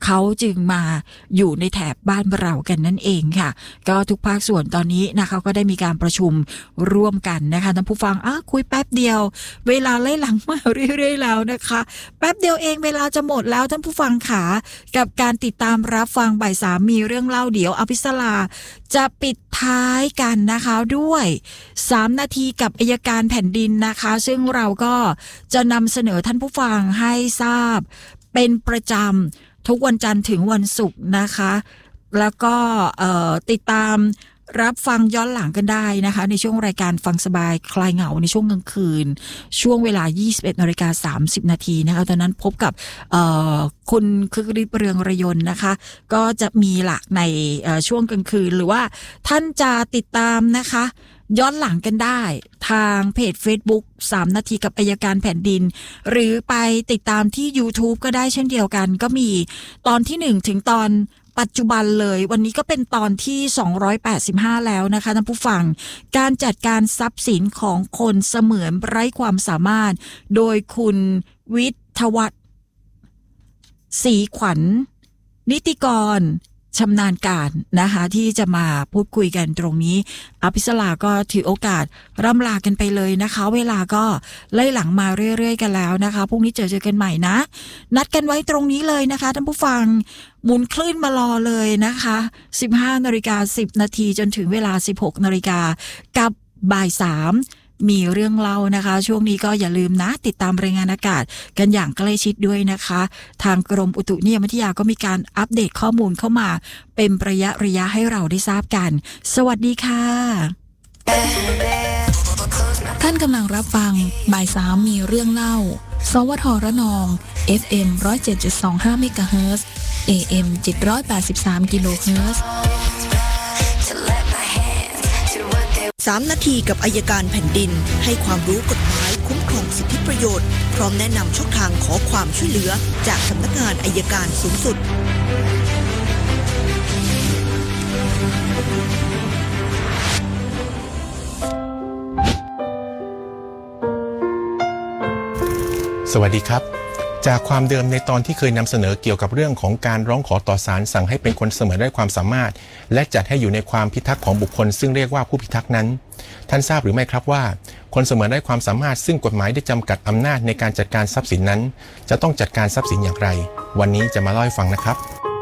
เขาจึงมาอยู่ในแถบบ้านเรากันนั่นเองค่ะก็ทุกภาคส่วนตอนนี้นะคะก็ได้มีการประชุมร่วมกันนะคะท่านผู้ฟังคุยแป๊บเดียวเวลาไล่หลังมาเรื่อยๆแล้วนะคะแป๊บเดียวเองเวลาจะหมดแล้วท่านผู้ฟังค่ะกับการติดตามรับฟังบ่าย3มีเรื่องเล่าเดี๋ยวอภิสราจะปิดท้ายกันนะคะด้วย3นาทีกับอัยการแผ่นดินนะคะซึ่งเราก็จะนำเสนอท่านผู้ฟังให้ทราบเป็นประจำทุกวันจันทร์ถึงวันศุกร์นะคะแล้วก็ติดตามรับฟังย้อนหลังกันได้นะคะในช่วงรายการฟังสบายคลายเหงาในช่วงกลางคืนช่วงเวลา 21:30 น.นะคะตอนนั้นพบกับคุณคึกฤทธิ์เรืองระยนต์นะคะก็จะมีหลักในช่วงกลางคืนหรือว่าท่านจะติดตามนะคะย้อนหลังกันได้ทางเพจ Facebook 3นาทีกับอัยการแผ่นดินหรือไปติดตามที่ YouTube ก็ได้เช่นเดียวกันก็มีตอนที่1ถึงตอนปัจจุบันเลยวันนี้ก็เป็นตอนที่285แล้วนะคะท่านผู้ฟังการจัดการทรัพย์สินของคนเสมือนไร้ความสามารถโดยคุณวิทยวัฒน์ศรีขวัญนิติกรชำนาญการนะคะที่จะมาพูดคุยกันตรงนี้อภิสราก็ถือโอกาสร่ำลากันไปเลยนะคะเวลาก็ไล่หลังมาเรื่อยๆกันแล้วนะคะพรุ่งนี้เจอกันใหม่นะนัดกันไว้ตรงนี้เลยนะคะท่านผู้ฟังหมุนคลื่นมารอเลยนะคะ 15:10 น.จนถึงเวลา 16:00 น.กับบ่าย 3มีเรื่องเล่านะคะช่วงนี้ก็อย่าลืมนะติดตามรายงานอากาศกันอย่างใกล้ชิดด้วยนะคะทางกรมอุตุนิยมวิทยาก็มีการอัปเดตข้อมูลเข้ามาเป็นระยะให้เราได้ทราบกันสวัสดีค่ะท่านกำลังรับฟังบ่าย3มีเรื่องเล่าสวทระนอง FM 107.25 เมกะเฮิรตซ์ AM 783 กิโลเฮิรตซ์ 3นาทีกับอัยการแผ่นดินให้ความรู้กฎหมายคุ้มครองสิทธิประโยชน์พร้อมแนะนำช่องทางขอความช่วยเหลือจากสำนักงานอัยการสูงสุดสวัสดีครับจากความเดิมในตอนที่เคยนำเสนอเกี่ยวกับเรื่องของการร้องขอต่อศาลสั่งให้เป็นคนเสมือนไร้ความสามารถและจัดให้อยู่ในความพิทักษ์ของบุคคลซึ่งเรียกว่าผู้พิทักษ์นั้นท่านทราบหรือไม่ครับว่าคนเสมือนไร้ความสามารถซึ่งกฎหมายได้จำกัดอำนาจในการจัดการทรัพย์สินนั้นจะต้องจัดการทรัพย์สินอย่างไรวันนี้จะมาเล่าให้ฟังนะครับ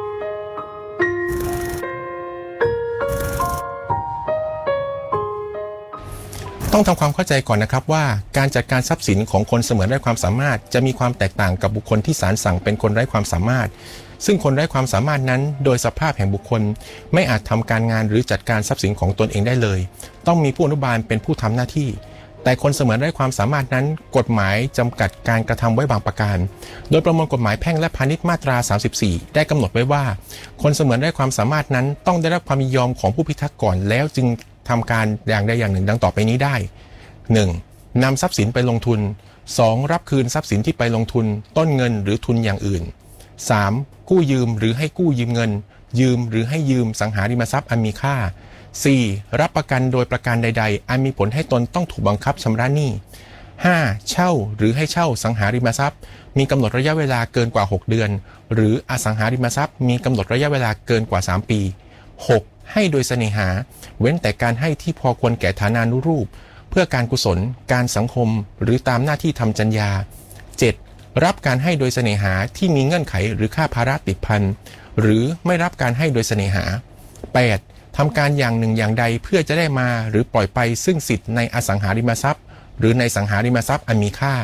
ต้องทำความเข้าใจก่อนนะครับว่าการจัดการทรัพย์สินของคนเสมือนไร้ความสามารถจะมีความแตกต่างกับบุคคลที่ศาลสั่งเป็นคนไร้ความสามารถซึ่งคนไร้ความสามารถนั้นโดยสภาพแห่งบุคคลไม่อาจทำการงานหรือจัดการทรัพย์สินของตนเองได้เลยต้องมีผู้อนุบาลเป็นผู้ทำหน้าที่แต่คนเสมือนไร้ความสามารถนั้นกฎหมายจำกัดการกระทำไว้บางประการโดยประมวลกฎหมายแพ่งและพาณิชย์มาตรา34ได้กำหนดไว้ว่าคนเสมือนไร้ความสามารถนั้นต้องได้รับความยินยอมของผู้พิทักษ์ก่อนแล้วจึงทำการอย่างใดอย่างหนึ่งดังต่อไปนี้ได้ 1. นำทรัพย์สินไปลงทุน 2. รับคืนทรัพย์สินที่ไปลงทุนต้นเงินหรือทุนอย่างอื่น 3. กู้ยืมหรือให้กู้ยืมเงินยืมหรือให้ยืมสังหาริมทรัพย์อันมีค่า 4. รับประกันโดยประการใดๆอันมีผลให้ตนต้องถูกบังคับชำระหนี้ 5. เช่าหรือให้เช่าสังหาริมทรัพย์มีกำหนดระยะเวลาเกินกว่า6เดือนหรืออสังหาริมทรัพย์มีกำหนดระยะเวลาเกินกว่า3ปี 6. ให้โดยเสน่หาเว้นแต่การให้ที่พอควรแก่ฐานานุรูปเพื่อการกุศลการสังคมหรือตามหน้าที่ทำจรรยา 7. รับการให้โดยเสน่หาที่มีเงื่อนไขหรือค่าภาระติดพันหรือไม่รับการให้โดยเสน่หา 8. ทำการอย่างหนึ่งอย่างใดเพื่อจะได้มาหรือปล่อยไปซึ่งสิทธิ์ในอสังหาริมทรัพย์หรือในสังหาริมทรัพย์อันมีค่า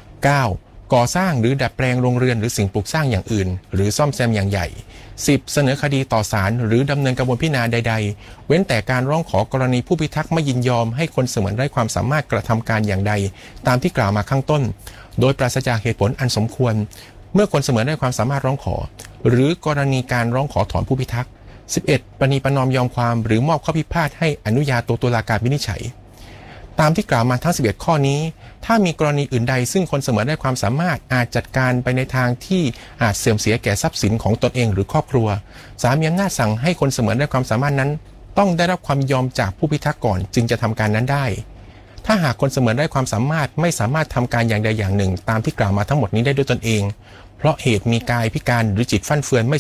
9. ก่อสร้างหรือดัดแปลงโรงเรือนหรือสิ่งปลูกสร้างอย่างอื่นหรือซ่อมแซมอย่างใหญ่ 10. เสนอคดีต่อศาลหรือดำเนินกระบวนพิจารณาใดๆเว้นแต่การร้องขอกรณีผู้พิทักษ์ไม่ยินยอมให้คนเสมือนไร้ความสามารถกระทำการอย่างใดตามที่กล่าวมาข้างต้นโดยปราศจากเหตุผลอันสมควรเมื่อคนเสมือนไร้ความสามารถร้องขอหรือกรณีการร้องขอถอนผู้พิทักษ์ 11. ประนีประนอมยอมความหรือมอบข้อพิพาทให้อนุญาโตตุลาการวินิจฉัยตามที่กล่าวมาทั้ง11ข้อนี้ถ้ามีกรณีอื่นใดซึ่งคนเสมือนไร้ความสามารถอาจจัดการไปในทางที่อาจเสื่อมเสียแก่ทรัพย์สินของตนเองหรือครอบครัวศาลมีอำนาจสั่งให้คนเสมือนไร้ความสามารถนั้นต้องได้รับความยอมจากผู้พิทักษ์ก่อนจึงจะทำการนั้นได้ถ้าหากคนเสมือนไร้ความสามารถไม่สามารถทำการอย่างใดอย่างหนึ่งตามที่กล่าวมาทั้งหมดนี้ได้ด้วยตนเองเพราะเหตุมีกายพิการหรือจิตฟั่นเฟือนไม่